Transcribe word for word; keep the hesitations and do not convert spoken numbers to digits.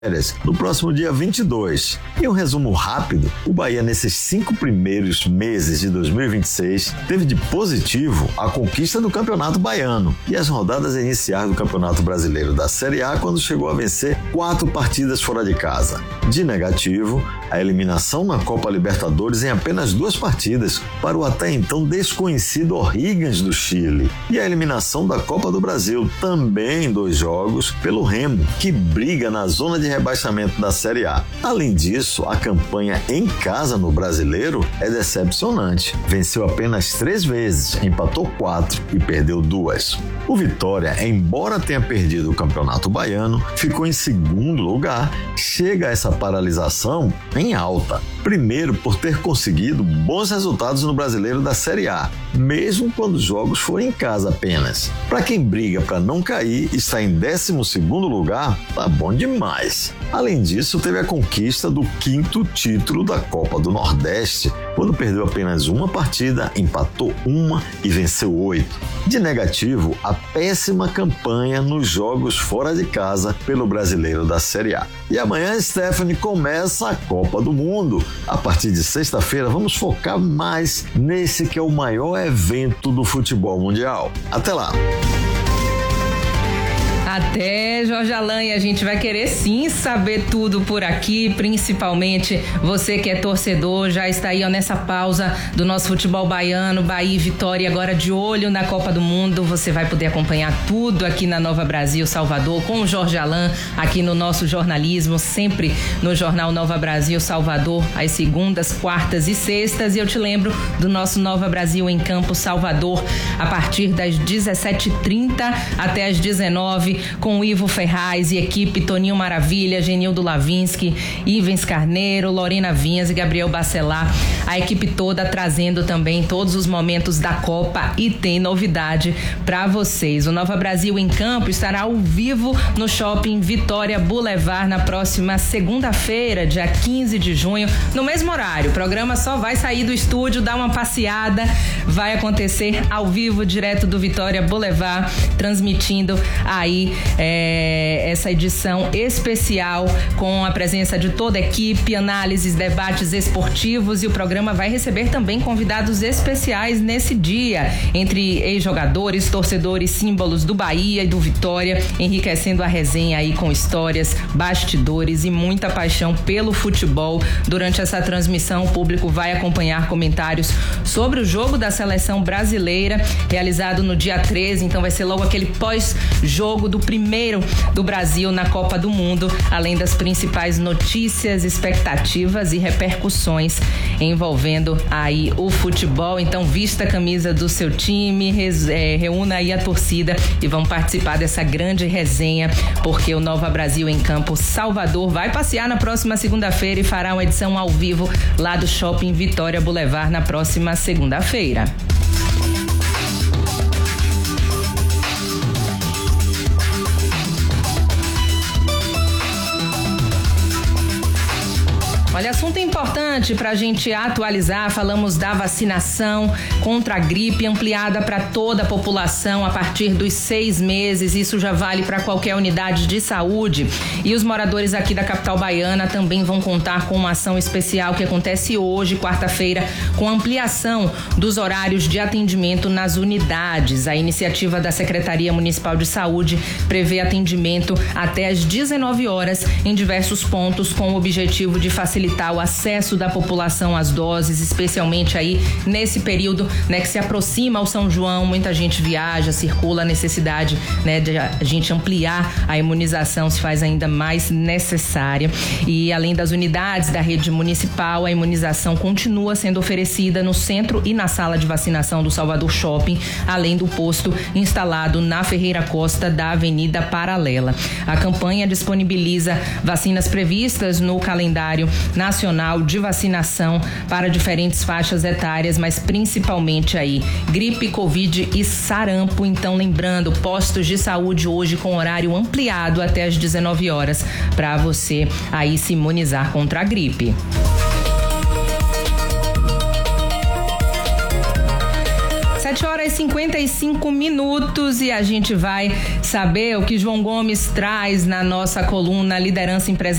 no próximo dia vinte e dois. Em um resumo rápido, o Bahia nesses cinco primeiros meses de dois mil e vinte e seis teve de positivo a conquista do Campeonato Baiano e as rodadas iniciais do Campeonato Brasileiro da Série A, quando chegou a vencer quatro partidas fora de casa. De negativo, a eliminação na Copa Libertadores em apenas duas partidas para o até então desconhecido O'Higgins do Chile e a eliminação da Copa do Brasil também em dois jogos pelo Remo, que briga na zona de rebaixamento da Série A. Além disso, a campanha em casa no Brasileiro é decepcionante. Venceu apenas três vezes, empatou quatro e perdeu duas. O Vitória, embora tenha perdido o Campeonato Baiano, ficou em segundo lugar. Chega a essa paralisação em alta. Primeiro, por ter conseguido bons resultados no Brasileiro da Série A, mesmo quando os jogos forem em casa apenas. Para quem briga para não cair, está em décimo segundo lugar, tá bom demais. Além disso, teve a conquista do quinto título da Copa do Nordeste, quando perdeu apenas uma partida, empatou uma e venceu oito. De negativo, a péssima campanha nos jogos fora de casa pelo Brasileiro da Série A. E amanhã, Stephanie, começa a Copa do Mundo. A partir de sexta-feira, vamos focar mais nesse que é o maior evento do futebol mundial. Até lá! Até, Jorge Alain, e a gente vai querer sim saber tudo por aqui, principalmente você que é torcedor, já está aí ó, nessa pausa do nosso futebol baiano, Bahia e Vitória, agora de olho na Copa do Mundo. Você vai poder acompanhar tudo aqui na Nova Brasil Salvador com o Jorge Alain, aqui no nosso jornalismo, sempre no Jornal Nova Brasil Salvador, às segundas, quartas e sextas. E eu te lembro do nosso Nova Brasil em Campo Salvador, a partir das dezessete e trinta até as dezenove, com o Ivo Ferraz e equipe, Toninho Maravilha, Genildo Lavinsky, Ivens Carneiro, Lorena Vinhas e Gabriel Bacelar, a equipe toda trazendo também todos os momentos da Copa e tem novidade para vocês. O Nova Brasil em Campo estará ao vivo no Shopping Vitória Boulevard na próxima segunda-feira, dia quinze de junho, no mesmo horário. O programa só vai sair do estúdio, dar uma passeada, vai acontecer ao vivo, direto do Vitória Boulevard, transmitindo aí É, essa edição especial com a presença de toda a equipe, análises, debates esportivos, e o programa vai receber também convidados especiais nesse dia, entre ex-jogadores, torcedores, símbolos do Bahia e do Vitória, enriquecendo a resenha aí com histórias, bastidores e muita paixão pelo futebol. Durante essa transmissão, o público vai acompanhar comentários sobre o jogo da seleção brasileira, realizado no dia treze, então vai ser logo aquele pós-jogo do primeiro do Brasil na Copa do Mundo, além das principais notícias, expectativas e repercussões envolvendo aí o futebol. Então vista a camisa do seu time, res, é, reúna aí a torcida e vão participar dessa grande resenha, porque o Nova Brasil em Campo Salvador vai passear na próxima segunda-feira e fará uma edição ao vivo lá do Shopping Vitória Boulevard na próxima segunda-feira. Olha, assunto importante para a gente atualizar. Falamos da vacinação contra a gripe ampliada para toda a população a partir dos seis meses. Isso já vale para qualquer unidade de saúde. E os moradores aqui da capital baiana também vão contar com uma ação especial que acontece hoje, quarta-feira, com ampliação dos horários de atendimento nas unidades. A iniciativa da Secretaria Municipal de Saúde prevê atendimento até às dezenove horas em diversos pontos, com o objetivo de facilitar o acesso da população às doses, especialmente aí nesse período, né, que se aproxima ao São João. Muita gente viaja, circula, a necessidade, né, de a gente ampliar a imunização se faz ainda mais necessária. E além das unidades da rede municipal, a imunização continua sendo oferecida no centro e na sala de vacinação do Salvador Shopping, além do posto instalado na Ferreira Costa da Avenida Paralela. A campanha disponibiliza vacinas previstas no calendário nacional de vacinação para diferentes faixas etárias, mas principalmente aí gripe, covid e sarampo. Então, lembrando, postos de saúde hoje com horário ampliado até às dezenove horas para você aí se imunizar contra a gripe. sete horas e cinquenta e cinco minutos e a gente vai saber o que João Gomes traz na nossa coluna Liderança Empresarial.